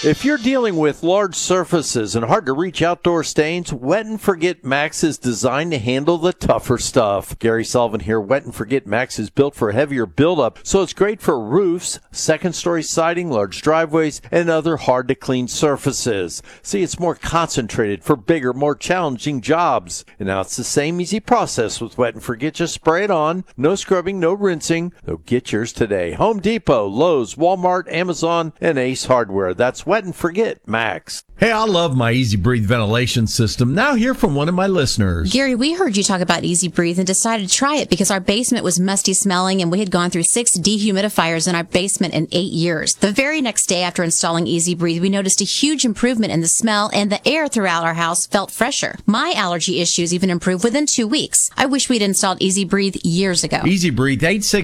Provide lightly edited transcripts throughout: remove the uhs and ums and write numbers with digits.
If you're dealing with large surfaces and hard-to-reach outdoor stains, Wet and Forget Max is designed to handle the tougher stuff. Gary Sullivan here. Wet and Forget Max is built for heavier buildup, so it's great for roofs, second-story siding, large driveways, and other hard-to-clean surfaces. See, it's more concentrated for bigger, more challenging jobs. And now it's the same easy process with Wet and Forget. Just spray it on. No scrubbing, no rinsing. So get yours today. Home Depot, Lowe's, Walmart, Amazon, and Ace Hardware. That's Wet and Forget Max. Hey, I love my Easy Breathe ventilation system. Now hear from one of my listeners. Gary, we heard you talk about Easy Breathe and decided to try it because our basement was musty smelling and we had gone through 6 dehumidifiers in our basement in 8 years. The very next day after installing Easy Breathe, we noticed a huge improvement in the smell and the air throughout our house felt fresher. My allergy issues even improved within 2 weeks. I wish we'd installed Easy Breathe years ago. Easy Breathe,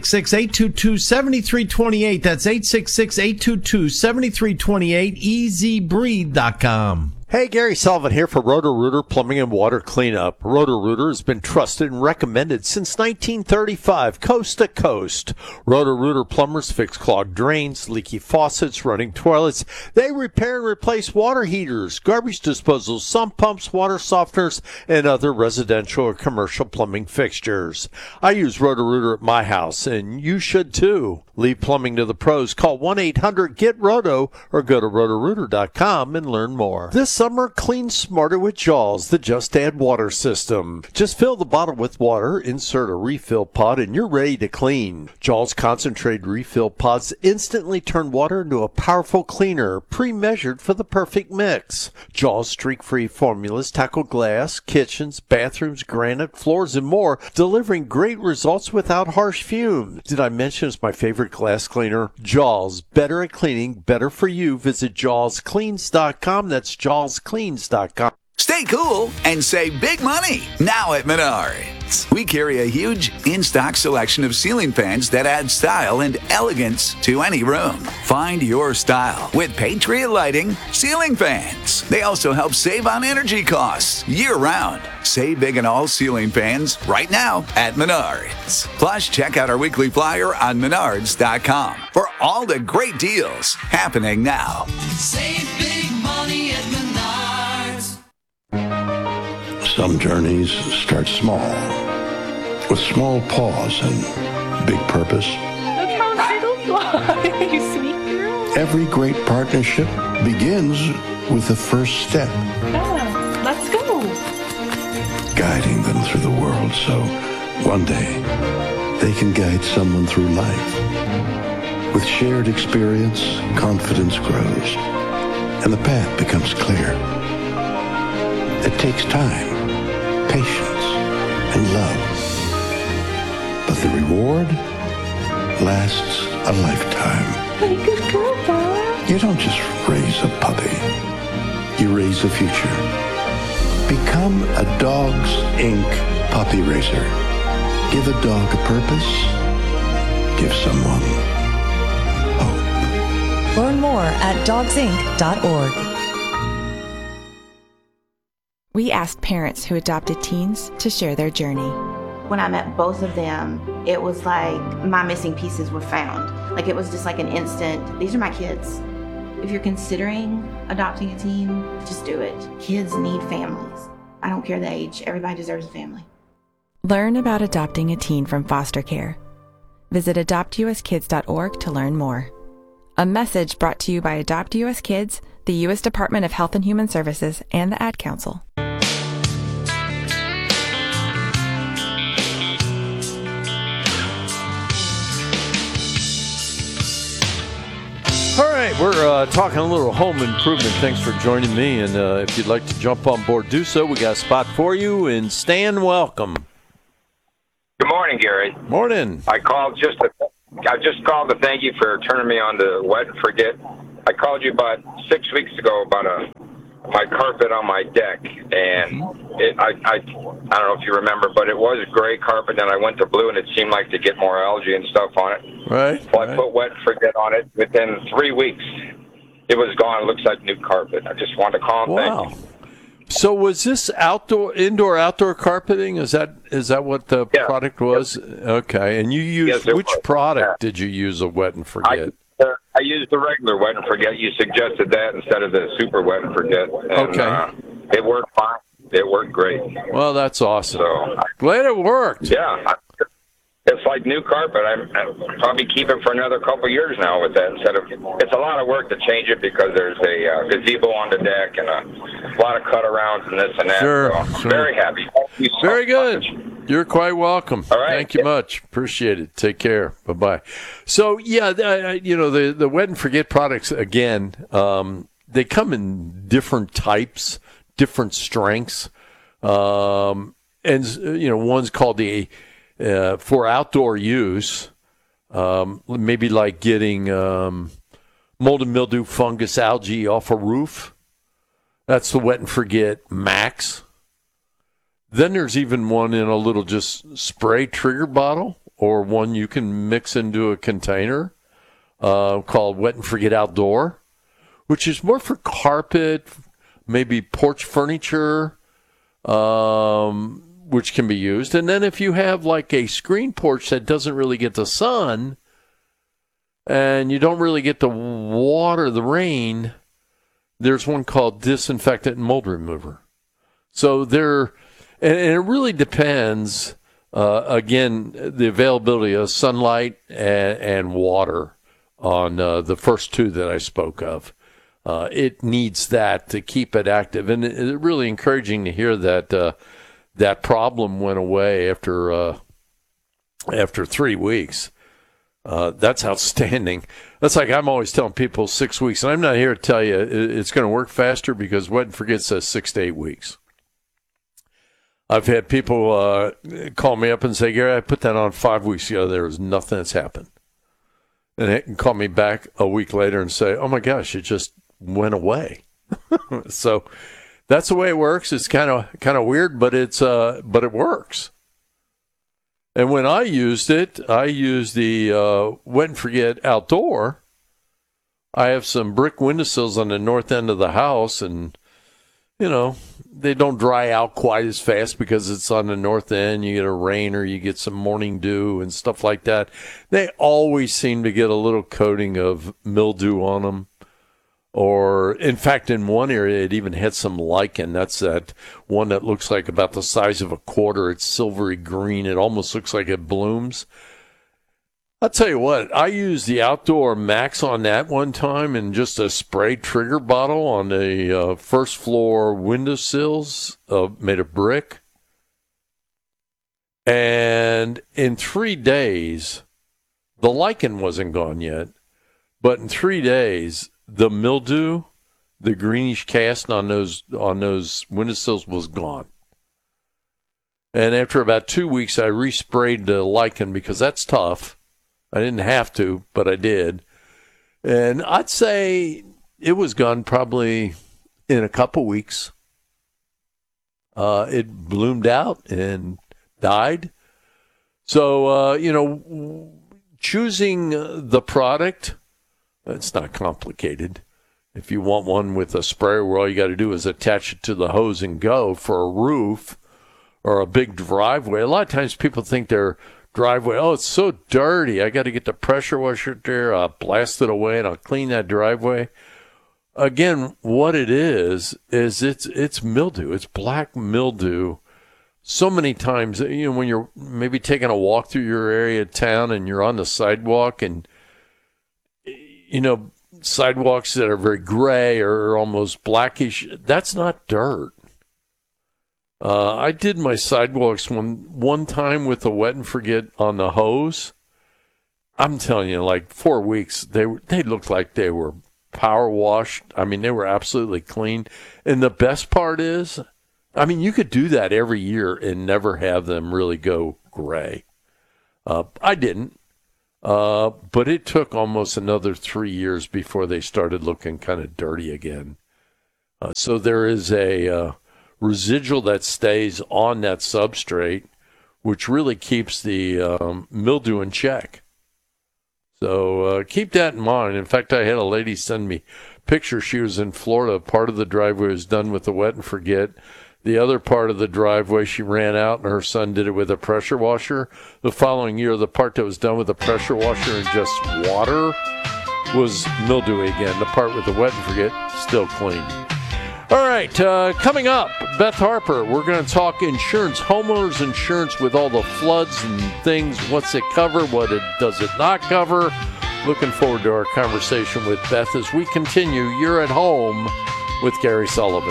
866-822-7328. That's 866-822-7328, easybreathe.com. Hey, Gary Sullivan here for Roto-Rooter Plumbing and Water Cleanup. Roto-Rooter has been trusted and recommended since 1935, coast to coast. Roto-Rooter plumbers fix clogged drains, leaky faucets, running toilets. They repair and replace water heaters, garbage disposals, sump pumps, water softeners, and other residential or commercial plumbing fixtures. I use Roto-Rooter at my house, and you should too. Leave plumbing to the pros. Call 1-800-GET-ROTO or go to rotorooter.com and learn more. This summer, clean smarter with Jaws, the Just Add Water system. Just fill the bottle with water, insert a refill pod, and you're ready to clean. Jaws concentrated refill pods instantly turn water into a powerful cleaner, pre-measured for the perfect mix. Jaws streak-free formulas tackle glass, kitchens, bathrooms, granite, floors, and more, delivering great results without harsh fumes. Did I mention it's my favorite glass cleaner? Jaws, better at cleaning, better for you. Visit jawscleans.com. That's jawscleans.com. Stay cool and save big money now at Menards. We carry a huge in-stock selection of ceiling fans that add style and elegance to any room. Find your style with Patriot Lighting ceiling fans. They also help save on energy costs year-round. Save big on all ceiling fans right now at Menards. Plus, check out our weekly flyer on Menards.com for all the great deals happening now. Save big money at Menards. Some journeys start small, with small pause and big purpose. Look how little fly, you sweet girl. Every great partnership begins with the first step. Yeah, let's go. Guiding them through the world so one day they can guide someone through life. With shared experience, confidence grows, and the path becomes clear. It takes time, patience, and love. But the reward lasts a lifetime. Hey, good girl, Dad. You don't just raise a puppy. You raise a future. Become a Dogs Inc. puppy raiser. Give a dog a purpose. Give someone hope. Learn more at dogsinc.org. We asked parents who adopted teens to share their journey. When I met both of them, it was like my missing pieces were found. Like it was just like an instant, these are my kids. If you're considering adopting a teen, just do it. Kids need families. I don't care the age, everybody deserves a family. Learn about adopting a teen from foster care. Visit adoptuskids.org to learn more. A message brought to you by Adopt US Kids, the U.S. Department of Health and Human Services, and the Ad Council. All right, we're talking a little home improvement. Thanks for joining me. And if you'd like to jump on board, do so. We got a spot for you. And Stan, welcome. Good morning, Gary. Morning. I just called to thank you for turning me on to Wet and Forget. I called you about 6 weeks ago about my carpet on my deck, and I don't know if you remember, but it was gray carpet, and I went to blue, and it seemed like to get more algae and stuff on it. Right. So I put Wet and Forget on it. Within 3 weeks, it was gone. It looks like new carpet. I just wanted to call and thank you. So was this indoor-outdoor carpeting? Is that what the product was? Okay. And you used which product did you use of Wet and Forget? I used the regular wet and forget. You suggested that instead of the super wet and forget. And, Okay. It worked fine. It worked great. Well, that's awesome. So Glad it worked. yeah, it's like new carpet. I'll probably keep it for another couple of years now with that. Instead of, it's a lot of work to change it because there's a gazebo on the deck and a lot of cut arounds and this and that. Sure, So, sure. Very happy. Thank you so Very good. much. You're quite welcome. All right. Thank you much. Appreciate it. Take care. Bye-bye. So, yeah, the wet and forget products, again, they come in different types, different strengths. And, one's called the for outdoor use, maybe like getting mold and mildew, fungus, algae off a roof. That's the wet and forget max. Then there's even one in a little just spray trigger bottle, or one you can mix into a container called Wet and Forget Outdoor, which is more for carpet, maybe porch furniture, which can be used. And then if you have like a screen porch that doesn't really get the sun and you don't really get the water, the rain, there's one called Disinfectant and Mold Remover. So and it really depends, again, the availability of sunlight and water on the first two that I spoke of. It needs that to keep it active. And it's really encouraging to hear that that problem went away after 3 weeks. That's outstanding. That's like I'm always telling people 6 weeks. And I'm not here to tell you it's going to work faster because Wet and Forget says 6 to 8 weeks. I've had people call me up and say, Gary, I put that on 5 weeks ago. There was nothing that's happened. And they can call me back a week later and say, oh, my gosh, it just went away. So that's the way it works. It's kind of weird, but but it works. And when I used it, I used the Wet and Forget Outdoor. I have some brick windowsills on the north end of the house, and they don't dry out quite as fast because it's on the north end. You get a rain or you get some morning dew and stuff like that. They always seem to get a little coating of mildew on them. Or, in fact, in one area, it even had some lichen. That's that one that looks like about the size of a quarter. It's silvery green. It almost looks like it blooms. I'll tell you what, I used the Outdoor Max on that one time in just a spray trigger bottle on the first floor windowsills made of brick. And in 3 days, the lichen wasn't gone yet, but in 3 days, the mildew, the greenish cast on those windowsills was gone. And after about 2 weeks, I resprayed the lichen because that's tough. I didn't have to, but I did. And I'd say it was gone probably in a couple weeks. It bloomed out and died. So, choosing the product, it's not complicated. If you want one with a sprayer where all you got to do is attach it to the hose and go for a roof or a big driveway. A lot of times people think their driveway, oh, it's so dirty. I got to get the pressure washer there. I'll blast it away and I'll clean that driveway. Again, what it is it's mildew. It's black mildew. So many times, when you're maybe taking a walk through your area of town and you're on the sidewalk and sidewalks that are very gray or almost blackish, that's not dirt. I did my sidewalks one time with a Wet and Forget on the hose. I'm telling you, like 4 weeks, they looked like they were power washed. I mean, they were absolutely clean. And the best part is, you could do that every year and never have them really go gray. I didn't. But it took almost another 3 years before they started looking kind of dirty again. So there is a residual that stays on that substrate, which really keeps the mildew in check. So keep that in mind. In fact, I had a lady send me pictures. She was in Florida. Part of the driveway was done with the Wet and Forget. The other part of the driveway, she ran out, and her son did it with a pressure washer. The following year, the part that was done with a pressure washer and just water, was mildewy again. The part with the wet and forget, still clean. All right, coming up, Beth Harper. We're going to talk insurance, homeowners insurance with all the floods and things. What's it cover? What does it not cover? Looking forward to our conversation with Beth as we continue. You're at home with Gary Sullivan.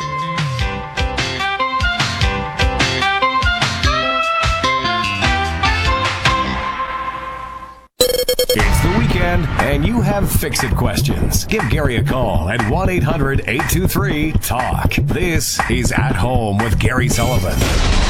It's the weekend, and you have fix-it questions. Give Gary a call at 1-800-823-TALK. This is At Home with Gary Sullivan.